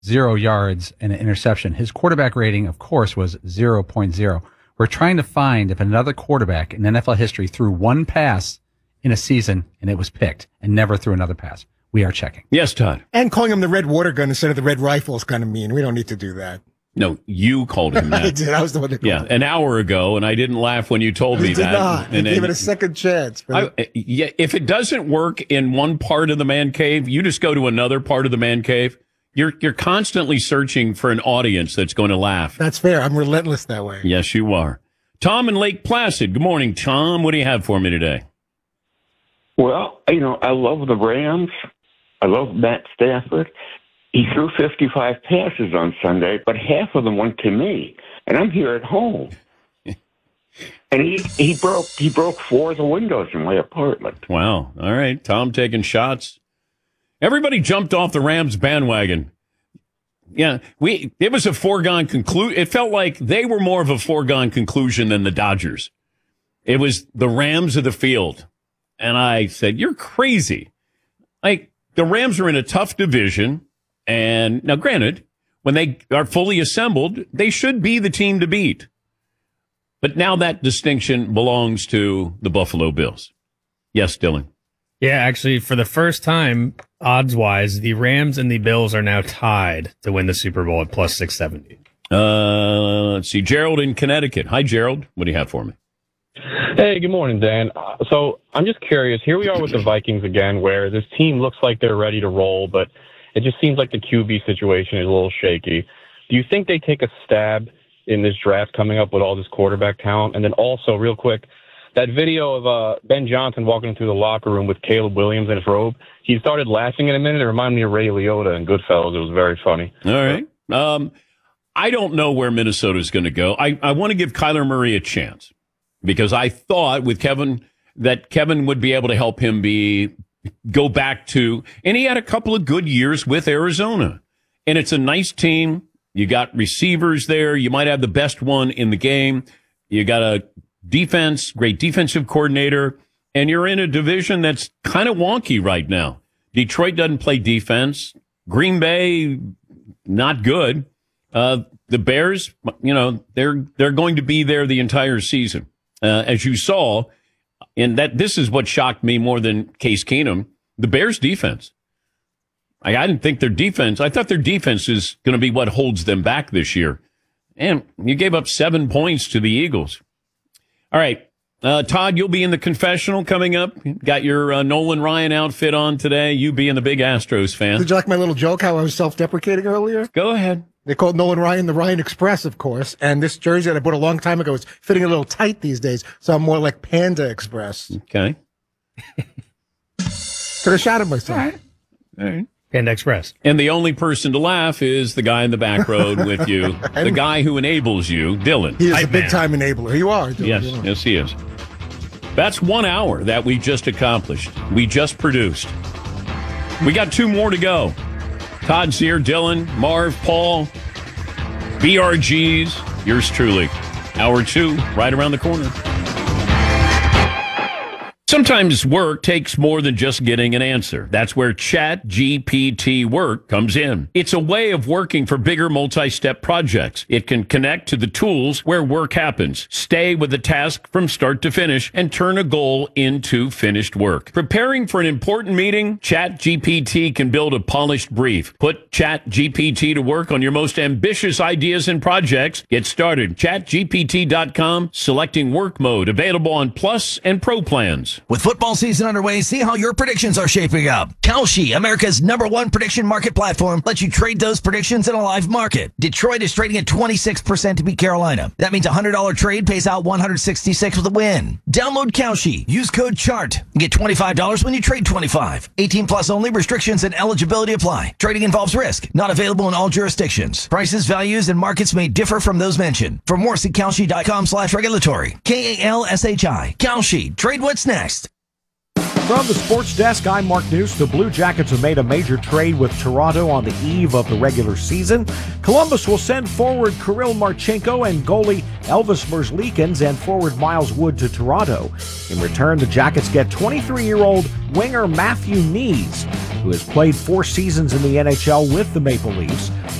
0 yards, and an interception. His quarterback rating, of course, was 0.0. We're trying to find if another quarterback in NFL history threw one pass in a season and it was picked and never threw another pass. We are checking. Yes, Todd. And calling him the red water gun instead of the red rifle is kind of mean. We don't need to do that. No, you called him that. I did. I was the one that called him. An hour ago, and I didn't laugh when you told me that. Did not. And gave it a second chance. If it doesn't work in one part of the man cave, you just go to another part of the man cave. You're constantly searching for an audience that's going to laugh. That's fair. I'm relentless that way. Yes, you are. Tom in Lake Placid. Good morning, Tom. What do you have for me today? Well, I love the Rams. I love Matt Stafford. He threw 55 passes on Sunday, but half of them went to me, and I'm here at home. And he broke 4 of the windows in my apartment. Wow. All right. Tom taking shots. Everybody jumped off the Rams bandwagon. Yeah, it was a foregone conclusion. It felt like they were more of a foregone conclusion than the Dodgers. It was the Rams of the field. And I said, you're crazy. Like, the Rams are in a tough division. And now, granted, when they are fully assembled, they should be the team to beat. But now that distinction belongs to the Buffalo Bills. Yes, Dylan. Yeah, actually, for the first time, odds-wise, the Rams and the Bills are now tied to win the Super Bowl at plus 670. Let's see. Gerald in Connecticut. Hi, Gerald. What do you have for me? Hey, good morning, Dan. So I'm just curious. Here we are with the Vikings again, where this team looks like they're ready to roll, but it just seems like the QB situation is a little shaky. Do you think they take a stab in this draft coming up with all this quarterback talent? And then also, real quick, that video of Ben Johnson walking through the locker room with Caleb Williams in his robe, he started laughing in a minute. It reminded me of Ray Liotta in Goodfellas. It was very funny. All right. I don't know where Minnesota is going to go. I want to give Kyler Murray a chance because I thought with Kevin that Kevin would be able to help him go back to, and he had a couple of good years with Arizona. And it's a nice team. You got receivers there. You might have the best one in the game. You got a defense, great defensive coordinator, and you're in a division that's kind of wonky right now. Detroit doesn't play defense. Green Bay, not good. The Bears, they're going to be there the entire season. As you saw, and this is what shocked me more than Case Keenum, the Bears defense. I didn't think their defense, I thought their defense is going to be what holds them back this year. And you gave up 7 points to the Eagles. All right. Todd, you'll be in the confessional coming up. Got your Nolan Ryan outfit on today. You being the big Astros fan. Did you like my little joke, how I was self-deprecating earlier? Go ahead. They called Nolan Ryan the Ryan Express, of course. And this jersey that I bought a long time ago is fitting a little tight these days, so I'm more like Panda Express. Okay. Could have shot at myself. All right. Panda Express. And the only person to laugh is the guy in the back road with you, the guy who enables you, Dylan. He is a big-time enabler. You are, Dylan. Yes, he is. That's 1 hour that we just accomplished. We just produced. We got 2 more to go. Todd's here, Dylan, Marv, Paul, BRGs, yours truly. Hour 2, right around the corner. Sometimes work takes more than just getting an answer. That's where ChatGPT Work comes in. It's a way of working for bigger multi-step projects. It can connect to the tools where work happens, stay with the task from start to finish, and turn a goal into finished work. Preparing for an important meeting? ChatGPT can build a polished brief. Put ChatGPT to work on your most ambitious ideas and projects. Get started. ChatGPT.com, selecting work mode, available on Plus and Pro plans. With football season underway, see how your predictions are shaping up. Kalshi, America's #1 prediction market platform, lets you trade those predictions in a live market. Detroit is trading at 26% to beat Carolina. That means a $100 trade pays out $166 with a win. Download Kalshi. Use code CHART. Get $25 when you trade 25. 18 plus only. Restrictions and eligibility apply. Trading involves risk. Not available in all jurisdictions. Prices, values, and markets may differ from those mentioned. For more, see Kalshi.com/regulatory. KALSHI. Kalshi. Trade what's next. From the Sports Desk, I'm Mark News. The Blue Jackets have made a major trade with Toronto on the eve of the regular season. Columbus will send forward Kirill Marchenko and goalie Elvis Merzlikins and forward Miles Wood to Toronto. In return, the Jackets get 23-year-old winger Matthew Nees. who has played 4 seasons in the NHL with the Maple Leafs.